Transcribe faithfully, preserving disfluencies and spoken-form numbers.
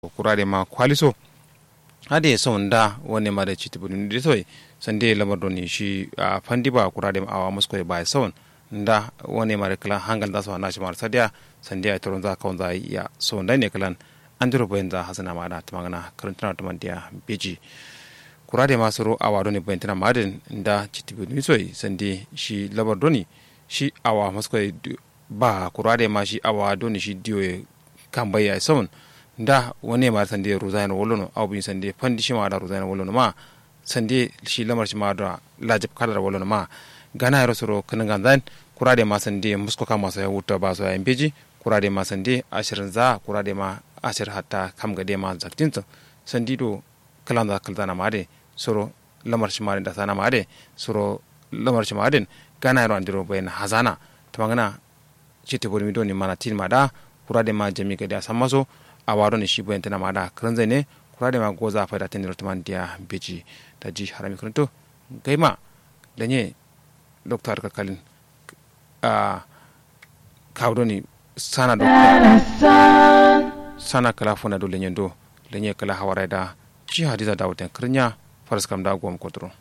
kurade ma kwaliso ade sonda wone ma da chitibun de toy sande lamar doni shi a fandi ba kurade ma awa musko ba son nda wone ma kala hangal da so na shi mar sadia sande a toron za kaun za ya sonda ne kalan andro boyenza hasana ma da tamangana karantana to mandia beji kurade ma soro awa doni boyentana maden nda chitibun soy sande shi lamar doni shi awa musko ba kurade ma shi awa doni shi diyo kambaya son da wani ma sande ruzaina wolono aw bin sande fandi shi ma da ruzaina wolono ma sande shi lamar shi ma da lajib kadar wolono ma gana yaro soro kanan ganzan kurade ma sande musko kama sai wuta ba so yan beji kurade ma sande ashirin za kurade ma ashir hatta kam gade ma zaktin sandi do kalan da kalzana ma de soro lamar shi ma da sana ma de soro lamar shi ma den gana yaro andiro bayan hazana tamangana chite bolmi do ni mana tin ma da kurade ma jami gade asamaso a waro ne shi bayan tana ma da karanzai ne kura da ma goza fa da tin rotuman dia beji da ji harami kunto gaima da ne doktor kakalin a kawdo ni sana doktor sana kala fona do lenyendo lenye kala hawara da ji hadiza da wutan kirnya faras kam da gom kotro